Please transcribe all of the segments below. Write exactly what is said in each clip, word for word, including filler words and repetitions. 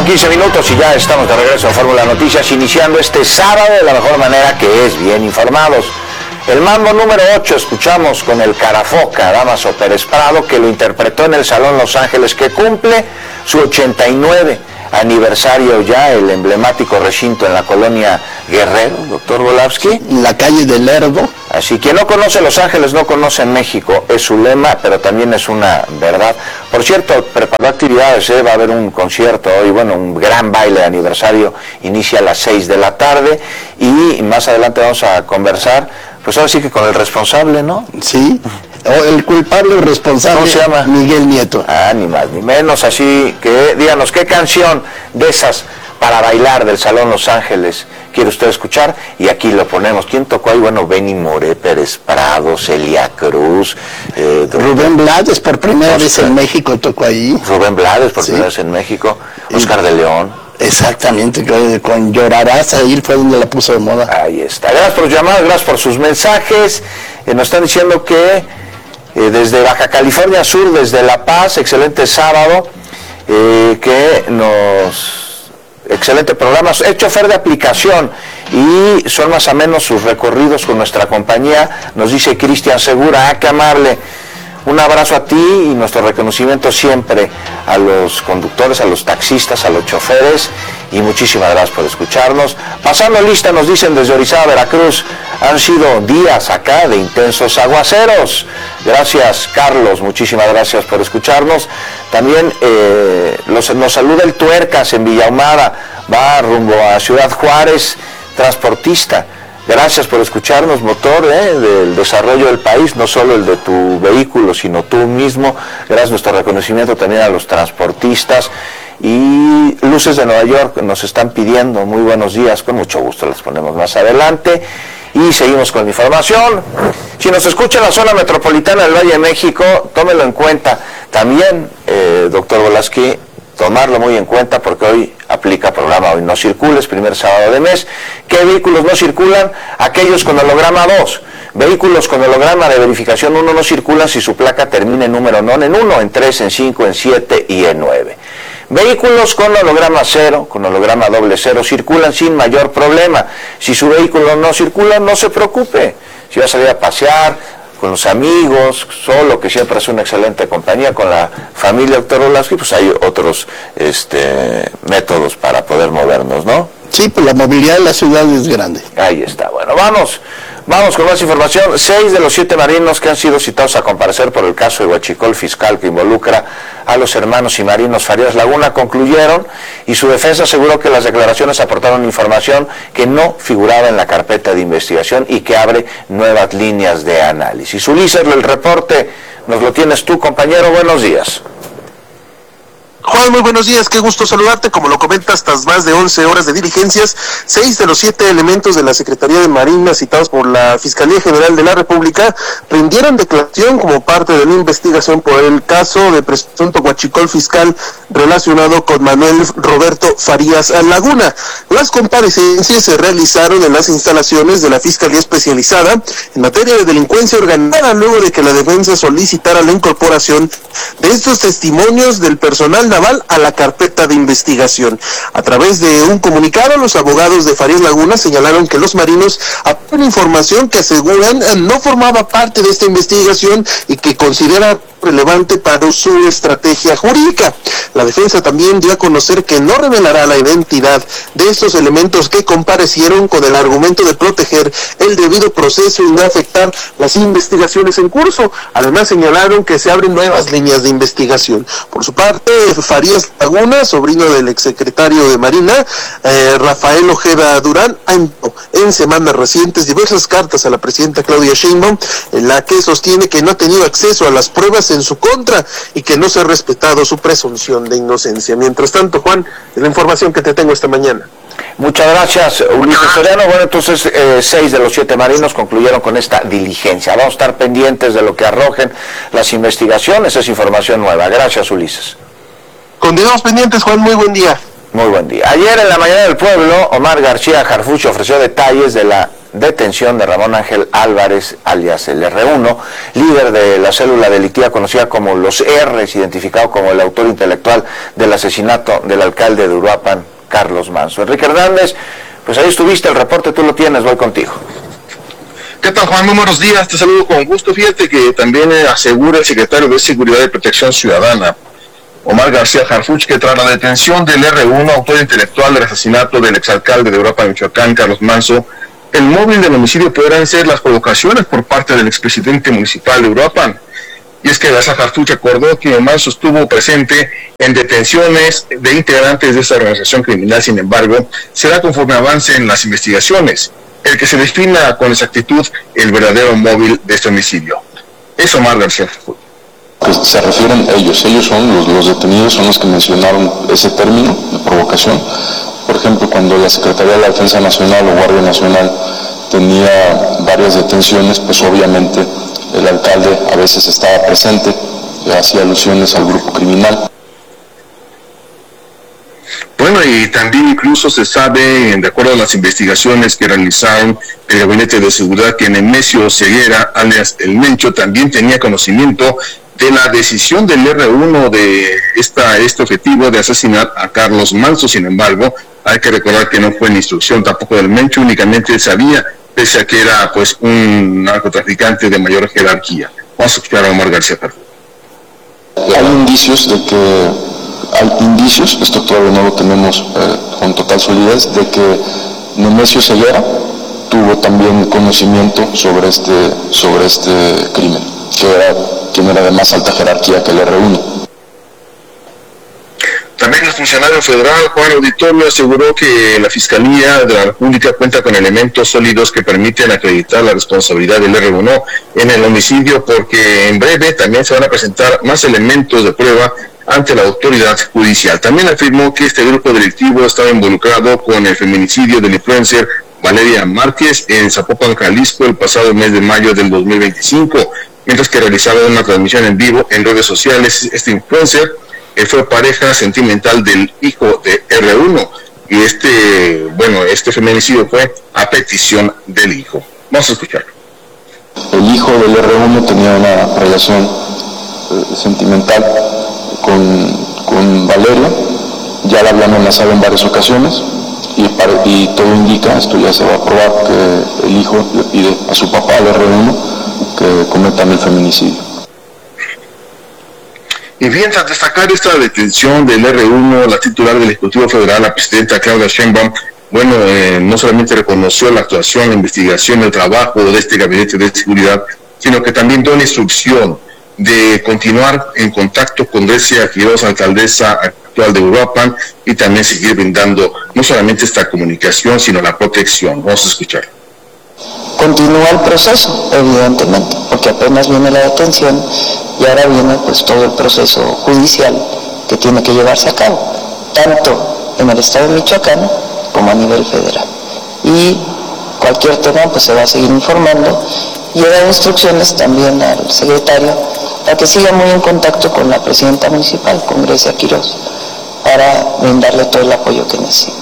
quince minutos y ya estamos de regreso en Fórmula Noticias, iniciando este sábado de la mejor manera, que es bien informados. El mambo número ocho escuchamos con el Carafoca, Damaso Pérez Prado, que lo interpretó en el Salón Los Ángeles, que cumple su ochenta y nueve aniversario ya, el emblemático recinto en la colonia Guerrero, doctor Volavsky. En la calle del Lerdo. Así que no conoce Los Ángeles, no conoce México, es su lema, pero también es una verdad. Por cierto, preparó actividades, ¿eh? Va a haber un concierto hoy, bueno, un gran baile de aniversario, inicia a las seis de la tarde, y más adelante vamos a conversar, pues ahora sí que con el responsable, ¿no? Sí, el culpable o responsable. ¿Cómo se llama? Miguel Nieto. Ah, ni más ni menos, así que díganos, ¿qué canción de esas para bailar del Salón Los Ángeles quiere usted escuchar? Y aquí lo ponemos. ¿Quién tocó ahí? Bueno, Benny Moré, Pérez Prado, Celia Cruz. Eh, Rubén Blades, por primera Oscar, vez en México tocó ahí. Rubén Blades, por sí. primera vez en México. Oscar de León. Exactamente, con Llorarás, ahí fue donde la puso de moda. Ahí está. Gracias por llamar, gracias por sus mensajes. Eh, nos están diciendo que eh, desde Baja California Sur, desde La Paz, excelente sábado, eh, que nos... excelente programa, es chofer de aplicación y son más o menos sus recorridos con nuestra compañía, nos dice Cristian Segura. Ah, qué amable. Un abrazo a ti y nuestro reconocimiento siempre a los conductores, a los taxistas, a los choferes, y muchísimas gracias por escucharnos. Pasando lista, nos dicen desde Orizaba, Veracruz, han sido días acá de intensos aguaceros. Gracias, Carlos, muchísimas gracias por escucharnos. También eh, los, nos saluda el Tuercas en Villahumada, va rumbo a Ciudad Juárez, transportista. Gracias por escucharnos, motor ¿eh? del desarrollo del país, no solo el de tu vehículo, sino tú mismo. Gracias, nuestro reconocimiento también a los transportistas. Y Luces de Nueva York nos están pidiendo muy buenos días, con mucho gusto les ponemos más adelante. Y seguimos con la información. Si nos escucha en la zona metropolitana del Valle de México, tómelo en cuenta. También, eh, doctor Volavsky, tomarlo muy en cuenta, porque hoy aplica programa Hoy No Circules, primer sábado de mes. ¿Qué vehículos no circulan? Aquellos con holograma dos. Vehículos con holograma de verificación uno no circulan si su placa termina en número non en uno, en tres, en cinco, en siete y en nueve. Vehículos con holograma cero, con holograma doble cero, circulan sin mayor problema. Si su vehículo no circula, no se preocupe. Si va a salir a pasear con los amigos, solo, que siempre es una excelente compañía, con la familia doctor Volavsky, pues hay otros este, métodos para poder movernos, ¿no? Sí, pues la movilidad de la ciudad es grande. Ahí está. Bueno, vamos, vamos con más información. Seis de los siete marinos que han sido citados a comparecer por el caso de huachicol fiscal que involucra a los hermanos y marinos Farías Laguna concluyeron, y su defensa aseguró que las declaraciones aportaron información que no figuraba en la carpeta de investigación y que abre nuevas líneas de análisis. Ulises, el reporte nos lo tienes tú, compañero. Buenos días. Juan, muy buenos días, qué gusto saludarte. Como lo comentas, tras más de once horas de diligencias, seis de los siete elementos de la Secretaría de Marina citados por la Fiscalía General de la República rindieron declaración como parte de la investigación por el caso de presunto huachicol fiscal relacionado con Manuel Roberto Farías Laguna. Las comparecencias se realizaron en las instalaciones de la Fiscalía Especializada en materia de delincuencia organizada, luego de que la defensa solicitara la incorporación de estos testimonios del personal naval a la carpeta de investigación. A través de un comunicado, los abogados de Farías Laguna señalaron que los marinos aportan información que aseguran no formaba parte de esta investigación y que considera relevante para su estrategia jurídica. La defensa también dio a conocer que no revelará la identidad de estos elementos que comparecieron con el argumento de proteger el debido proceso y no afectar las investigaciones en curso. Además, señalaron que se abren nuevas líneas de investigación. Por su parte, Farías Laguna, sobrino del exsecretario de Marina, eh, Rafael Ojeda Durán, ha enviado en semanas recientes diversas cartas a la presidenta Claudia Sheinbaum, en la que sostiene que no ha tenido acceso a las pruebas en su contra y que no se ha respetado su presunción de inocencia. Mientras tanto, Juan, es la información que te tengo esta mañana. Muchas gracias, Ulises Soriano. Bueno, entonces eh, seis de los siete marinos concluyeron con esta diligencia. Vamos a estar pendientes de lo que arrojen las investigaciones, es información nueva. Gracias, Ulises. Continuamos pendientes, Juan, muy buen día. Muy buen día. Ayer en la mañana del pueblo, Omar García Harfuch ofreció detalles de la detención de Ramón Ángel Álvarez, alias el erre uno, líder de la célula delictiva conocida como los R's, identificado como el autor intelectual del asesinato del alcalde de Uruapan, Carlos Manso. Enrique Hernández, pues ahí estuviste, el reporte tú lo tienes, voy contigo. ¿Qué tal, Juan? Muy buenos días, te saludo con gusto. Fíjate que también asegura el secretario de Seguridad y Protección Ciudadana, Omar García Harfuch, que tras la detención del erre uno, autor intelectual del asesinato del exalcalde de Uruapan, Michoacán, Carlos Manso, el móvil del homicidio podrán ser las provocaciones por parte del expresidente municipal de Uruapan. Y es que García Harfuch acordó que Manso estuvo presente en detenciones de integrantes de esta organización criminal. Sin embargo, será conforme avancen las investigaciones el que se defina con exactitud el verdadero móvil de este homicidio. Es Omar García Harfuch. Pues se refieren ellos, ellos son los, los detenidos, son los que mencionaron ese término de provocación. Por ejemplo, cuando la Secretaría de la Defensa Nacional o Guardia Nacional tenía varias detenciones, pues obviamente el alcalde a veces estaba presente, hacía alusiones al grupo criminal. Bueno, y también incluso se sabe, de acuerdo a las investigaciones que realizaron el Gabinete de Seguridad, que Nemesio Ceguera, alias El Mencho, también tenía conocimiento de la decisión del erre uno de esta, este objetivo de asesinar a Carlos Manso. Sin embargo, hay que recordar que no fue en instrucción tampoco del Mencho, únicamente él sabía, pese a que era pues un narcotraficante de mayor jerarquía. Vamos a escuchar a Omar García Harfuch. Hay indicios de que, hay indicios, esto todavía no lo tenemos eh, con total solidez, de que Nemesio Ceguera tuvo también conocimiento sobre este, sobre este crimen, que era quien era de más alta jerarquía que el erre uno. También el funcionario federal Juan Auditorio aseguró que la Fiscalía de la República cuenta con elementos sólidos que permiten acreditar la responsabilidad del erre uno en el homicidio, porque en breve también se van a presentar más elementos de prueba ante la autoridad judicial. También afirmó que este grupo delictivo estaba involucrado con el feminicidio del influencer Valeria Márquez en Zapopan, Jalisco, el pasado mes de mayo del dos mil veinticinco. Mientras que realizaba una transmisión en vivo en redes sociales, este influencer eh, fue pareja sentimental del hijo de erre uno, y este, bueno, este feminicidio fue a petición del hijo. Vamos a escucharlo. El hijo del erre uno tenía una relación eh, sentimental con, con Valeria, ya la habían amenazado en varias ocasiones, y, para, y todo indica, esto ya se va a probar, que el hijo le pide a su papá, al erre uno, que cometan el feminicidio. Y bien, tras destacar esta detención del erre uno, la titular del Ejecutivo Federal, la presidenta Claudia Sheinbaum, bueno, eh, no solamente reconoció la actuación, la investigación, el trabajo de este Gabinete de Seguridad, sino que también dio la instrucción de continuar en contacto con Grecia Quiroz, alcaldesa actual de Uruapan, y también seguir brindando no solamente esta comunicación, sino la protección. Vamos a escuchar. Continúa el proceso, evidentemente, porque apenas viene la detención y ahora viene pues todo el proceso judicial que tiene que llevarse a cabo, tanto en el estado de Michoacán como a nivel federal. Y cualquier tema pues se va a seguir informando, y he dado instrucciones también al secretario para que siga muy en contacto con la presidenta municipal, con Grecia Quiroz, para brindarle todo el apoyo que necesita.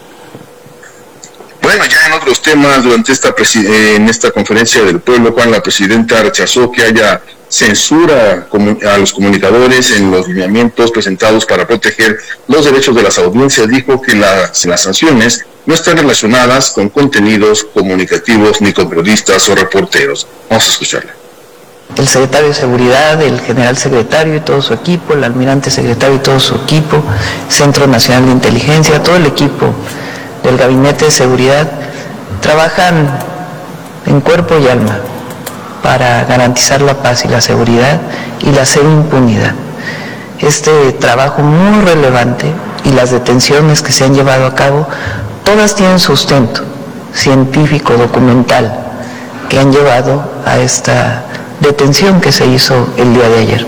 Bueno, ya en otros temas, durante esta en esta conferencia del pueblo, Juan, la presidenta rechazó que haya censura a los comunicadores en los lineamientos presentados para proteger los derechos de las audiencias. Dijo que las, las sanciones no están relacionadas con contenidos comunicativos ni con periodistas o reporteros. Vamos a escucharla. El secretario de Seguridad, el general secretario y todo su equipo, el almirante secretario y todo su equipo, Centro Nacional de Inteligencia, todo el equipo del Gabinete de Seguridad trabajan en cuerpo y alma para garantizar la paz y la seguridad y la cero impunidad. Este trabajo muy relevante y las detenciones que se han llevado a cabo, todas tienen sustento científico, documental, que han llevado a esta detención que se hizo el día de ayer.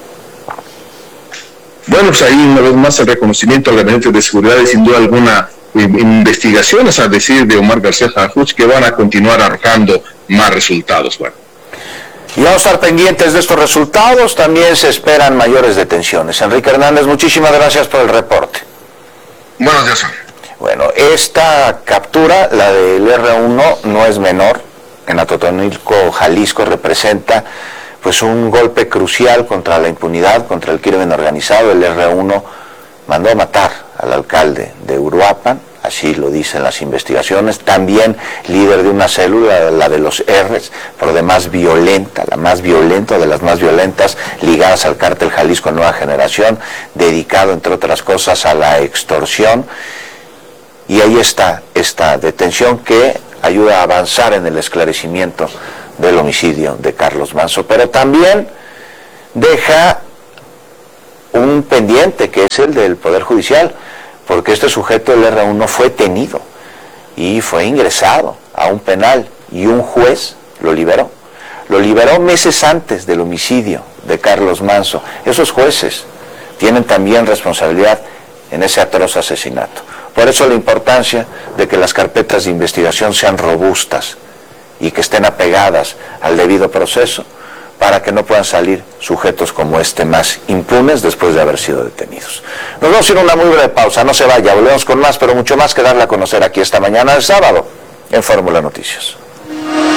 Bueno, pues ahí una vez más el reconocimiento al Gabinete de Seguridad y sin duda alguna investigaciones, a decir de Omar García Harfuch, que van a continuar arrojando más resultados. Bueno. Y vamos a estar pendientes de estos resultados, también se esperan mayores detenciones. Enrique Hernández, muchísimas gracias por el reporte. Buenos días. Bueno, esta captura, la del erre uno, no es menor. En Atotonilco, Jalisco, representa pues un golpe crucial contra la impunidad, contra el crimen organizado. El erre uno mandó matar al alcalde de Uruapan, así lo dicen las investigaciones, también líder de una célula, la de los R's, por demás violenta, la más violenta, de las más violentas, ligadas al cártel Jalisco Nueva Generación, dedicado, entre otras cosas, a la extorsión. Y ahí está esta detención que ayuda a avanzar en el esclarecimiento del homicidio de Carlos Manso, pero también deja un pendiente que es el del Poder Judicial, porque este sujeto del R uno fue tenido y fue ingresado a un penal y un juez lo liberó. Lo liberó meses antes del homicidio de Carlos Manso. Esos jueces tienen también responsabilidad en ese atroz asesinato. Por eso la importancia de que las carpetas de investigación sean robustas y que estén apegadas al debido proceso para que no puedan salir sujetos como este más impunes después de haber sido detenidos. Nos vamos a ir a una muy breve pausa, no se vaya, volvemos con más, pero mucho más que darle a conocer aquí esta mañana de sábado en Fórmula Noticias.